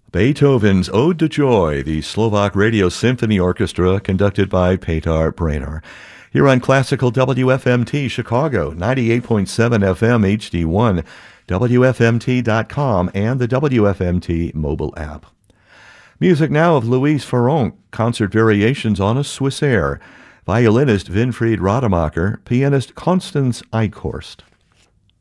Beethoven's Ode to Joy, the Slovak Radio Symphony Orchestra, conducted by Petar Brainer. Here on Classical WFMT Chicago, 98.7 FM HD1, WFMT.com, and the WFMT mobile app. Music now of Louise Farronc, concert variations on a Swiss air. Violinist Winfried Rademacher, pianist Constance Eichhorst.